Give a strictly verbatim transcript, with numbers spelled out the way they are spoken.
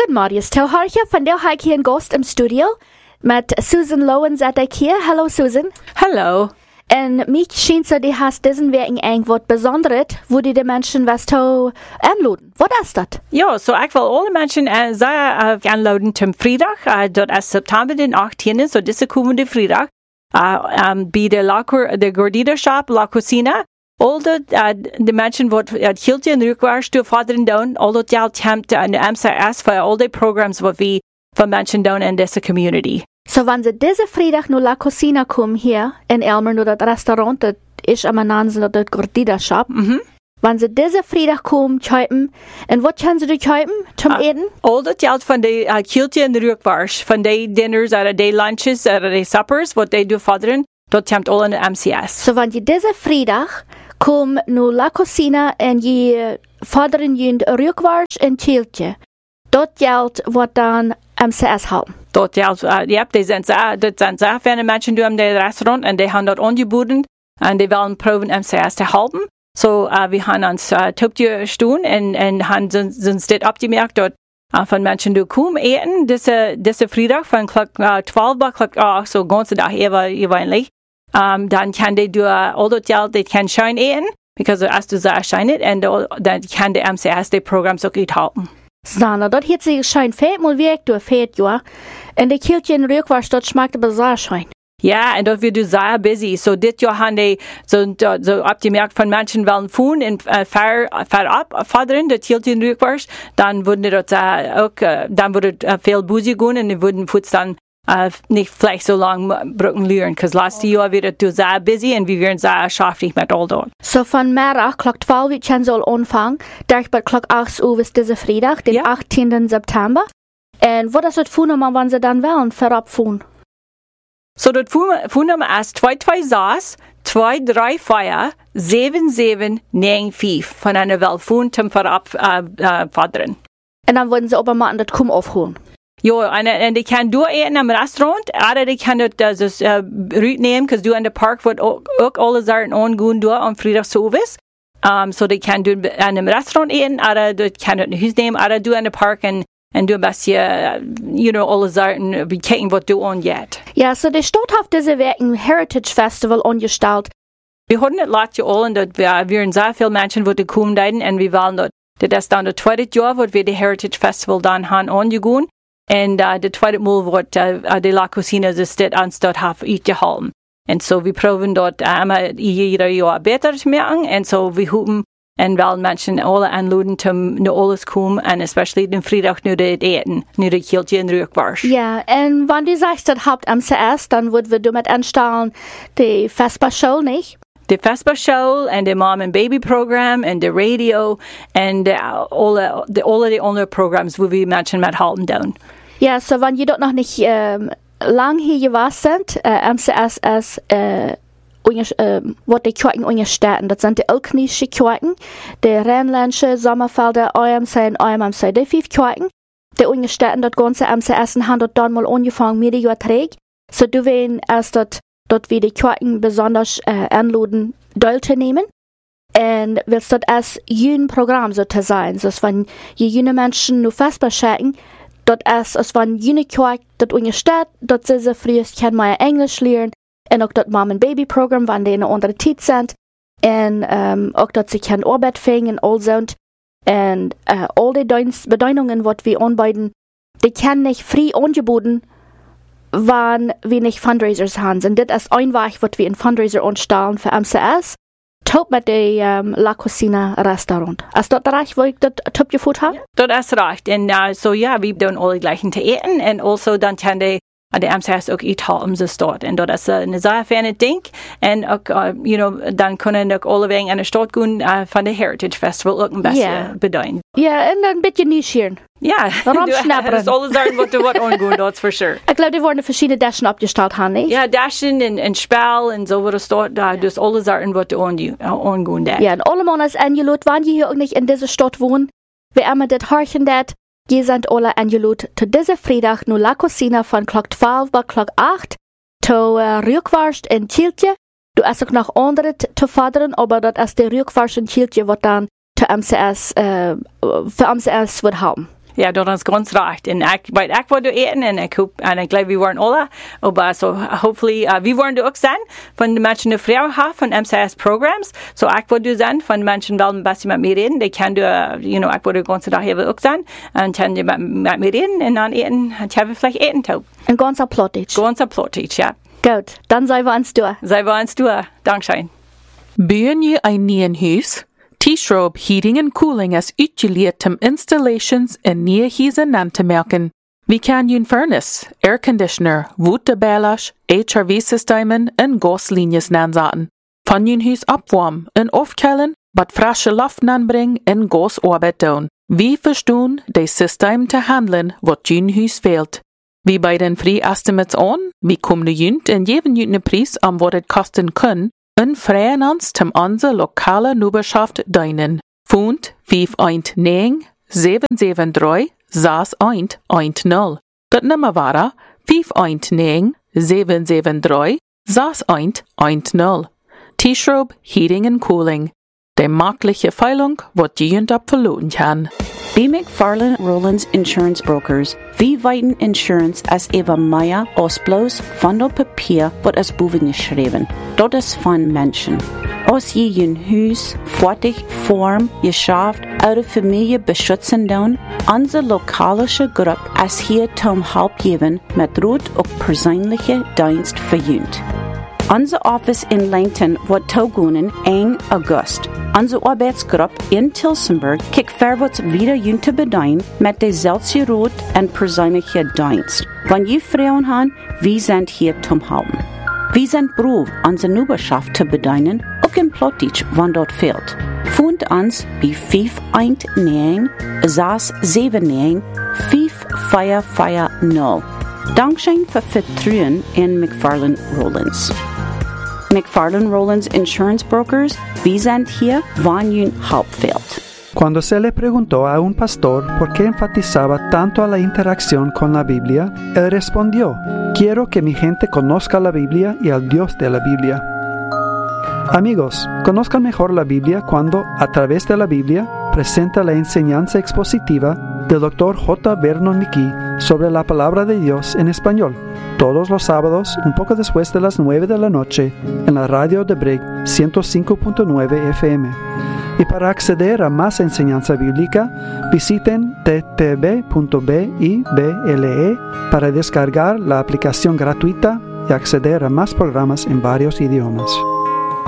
Good Marius, tel hartje. Vandaag heb ik hier een gast im studio met Susan Lowen zat ik hier. Hallo Susan. Hallo. En mij schijnt zo, die hast diesen werking eng wat besonders, wo die de mensen was toe aanloden. Wat is dat? Ja, so ik wil alle mensen uh, zeggen uh, aanloden zum vrijdag. Uh, dat is september den achttiende, so deze komende vrijdag. Uh, um, bij de, La, de Gordita Shop, La Cocina. Al de, uh, de mensen wat het hield in Rukwaars te vaderen doen, al dat geld hebt aan de M C S voor al die programs wat we van mensen doen in deze community. So, wenn sie diese Freitag nur La Cocina kommen hier in Elmer, nur das Restaurant, das ist am Nansen, das Gordita Shop. Mhm. Wenn sie diese Freitag kommen, kaufen, und was können sie da kaufen zum uh, Eten? Al dat geld van de uh, kieltje in de Rukwaars, van de dinners, oder de lunches, oder de suppers, wat they do vaderen, dat hebt al in de M C S. So, wenn je diese Freitag kommen nur La Cocina und je vaderen je Rukwaars en kieltje, dat geld wordt dan M C S helpen. Dat geld, uh, yep, die zijn zo, dat zijn zo fijne mensen doen in het restaurant en die hebben dat aangeboden en die willen proberen M C S te helpen. So, uh, we hebben ons uh, topje gestoen en, en hebben zijn dit opgemerkt dat uh, van mensen die komen eten, deze, deze vrijdag van klok uh, twaalf bij klok acht, so ganze dag eventueel. Um, dan kan die door al dat geld, die kan schijn eten, because als du zo schijnt, en dan kan de M C S die programs ook uithelpen. Snana, dat heeft zich schijn vijfmal werk door vijf jaar. En de kieltje in Rukwaars, dat smaakt aber sehr schijn. Ja, en dat we dus zeer busy. So dit jaar hebben die zo, zo opgemerkt van mensen willen voeren en uh, ver, verop vaderen, dat kieltje in Rukwaars. Dan worden dat uh, ook, uh, dan wordt het uh, veel busy gaan en die worden voets dan uh, niet vielleicht so lang brücken leren. Because last year werd het dus zeer busy en we werden zeer beschäftigt met al dat. So van middag, klok twaalf uur kan ze al aanvangen. Daar bij klok acht uur is deze vrijdag, den ja. achttiende september. En wat is het voernummer, wanneer ze dan willen, verop voeren? So dat voernummer is twee twee zes, twee drie vier, zeven zeven negen vijf. Van een wel voeren te verop uh, uh, vaderen. En dan worden ze op een maand dat kom afholen. Ja, en, en die kan door eten am restaurant, oder die kan dat dus uh, route nemen, because du in de park wordt ook, ook alle zaken aangaan door am vrijdagsservice. Um, so die kan doen in een restaurant eten, oder du kan het naar huis nemen, oder du in de park en en du een beetje, you know, alle zaken bekijken wat du aangeet. Ja, so de stad heeft deze week een Heritage Festival ongesteld. We hadden het laatste al en dat we waren zeer veel mensen wat komen doen en we willen dat, dat is dan het tweede jaar wat we de Heritage Festival dan gaan aangegaan. En uh, de tweede maal wordt uh, de La Cocina de stad aanstad heeft uitgehouden. En zo so we proberen dat uh, ieder jaar beter te maken. En zo so we hopen en wel mensen alle aanloden om naar alles komen. En especially de vrijdag nu het eten, nu de kieltje in Rukwaars. Ja, en wanneer du sagst, dat hebt M C S, dan worden we damit aanstellen de Vespa-show, niet? De Vespa-show en de mom and baby program en de radio en de, alle, de, alle de andere programs waar we mensen met helpen doen. Ja, so wanneer je dat nog niet um, lang hier geweest bent, uh, M C S is uh, uh, wat de kwijken ondersteunen. Dat zijn de Elknische kwijken, de Rijnlandse, Sommerfelder, O M C en O M C, de vijf kwijken. De ondersteunen dat ganze M C S en hebben dat dan mal angefangen midden jaar terug. So du ween als dat, dat we de kwijken besonders uh, aanloden deel te nemen. En willst dat als jun Programm so te zijn. Dus wenn je junge mensen nu vastbeschikken, dat is als van jene kwijt dat ondersteunt, dat ze ze vroegst kan maar Engels leren. En ook dat mom and baby program, wanneer die in een andere tijd zijn. En um, ook dat ze kan arbeid vinden en al zo. En uh, al die beduidingen wat we aanbieden, die kan niet vrij aangeboden, wanneer we niet fundraisers hebben. En dit is een weg wat we een fundraiser aanstellen voor M C S. Top met de um, La Cocina restaurant. Is dat recht, wat ik dat top gevoerd heb? Ja, dat is recht. En uh, so ja, we doen alle gleichen te eten. En also dan kan de, de M C S ook uithouden om ze stad. En dat is uh, een zeer fijne ding. En ook, uh, you know, dan kunnen ook alle wegen aan de stad gaan uh, van de Heritage Festival ook een beetje yeah. beduiden. Ja, en dan een beetje nieuwsgierig. Ja, Romsnapperen. Dat is alle zaken wat er wordt aangaan, dat is for sure. Ik geloof, er worden verschillende dashen opgesteld, han, niet? Ja, dashen en, en spel en zo wordt er stad. Uh, dus alle zaken wat er aangaan. Ja, en allemaal is aangeloot, wanneer je hier ook niet in deze stad woont, we hebben dit hartje dat, je zijn alle aangeloot te deze vrijdag nu La Cocina van klok twaalf bij klok acht, to uh, Rukwaars en Kieltje. Du is ook nog andere te vaderen, maar dat is de Rukwaars en Kieltje wat dan te M C S, uh, voor M C S wordt houden. Ja, dat is ganz recht. En ik, weet ik wat eten en ik hoop, en ik geloof we worden alle, maar so hopefully, uh, we worden ook zijn van de mensen die vrouwen hebben van M C S programs. So ik word zijn van de mensen die een beetje met mij reden. Die kan uh, you know, ik word de ganze dag hebben ook zijn. En kan die met, met mij reden en dan eten, en hebben vielleicht eten toe. Een ganzer Plottage. Ganzer Plottage, ja. Goed, dan zijn we ans door. Zijn we ans door. Dankzij. Bouwen je een nieuw huis? T-Schrob Heating and Cooling is uitgeleerd om installations in nieuwe huizen aan te maken. Wie kan je een furnace, airconditioner, waterballast, H R V-systemen en gaslijnen aanzetten? Van je huis opwarmen en afkoelen, wat frisse lucht aanbrengen en gasarbeid doen. Wie verstaan de systeem te handelen wat je huis fehlt? Wie bij den free estimates aan, wie komen junt en geven junt een prijs om wat het kosten kan, en vragen ons om onze lokale Nuberschaft dienen. Fund vijf een negen zeven zeven drie zes een een nul. Dat nummer waren vijf een negen zeven zeven drie zes een een nul. T-Schrob Heating and Cooling. De makkelijke veiling wat je junt op verloren kan. B. McFarlane Rowlands Insurance Brokers. Vi weiten Insurance as Eva Maya Osblows van op papier wat as boven geschreven. Dat is van Menschen. Als je je huis fertig vorm geschaft oude familie beschützen doen, onze lokale groep as hier tom help geven met rood ook persoonlijke dienst verjunt. Onze office in Langton wordt toegunnen één august. Onze arbeidsgroep in Tilsenburg kijkt verwaarts wieder jun te bedien met dezelfde rood en persoonlijke dienst. Wanneer je vrouwen hebben, wie zijn hier te helpen. Wie zijn beroep onze Nuberschaft te bedienen, ook in Plottage, wanneer dat fehlt. Fund ons bij vijf een negen zes zeven negen vijf vier vier nul. Dankzij voor vertrouwen in McFarlane Rowlands. McFarlane Rowlands Insurance Brokers, wir sind hier, wann Ihnen Hauptfeld. Cuando se le preguntó a un pastor por qué enfatizaba tanto a la interacción con la Biblia, él respondió: quiero que mi gente conozca la Biblia y al Dios de la Biblia. Amigos, conozcan mejor la Biblia cuando, a través de la Biblia, presenta la enseñanza expositiva del doctor J. Vernon McGee sobre la palabra de Dios en español, todos los sábados, un poco después de las nueve de la noche, en la radio de Brig ciento cinco punto nueve F M. Y para acceder a más enseñanza bíblica, visiten t t b punto b i b l e para descargar la aplicación gratuita y acceder a más programas en varios idiomas.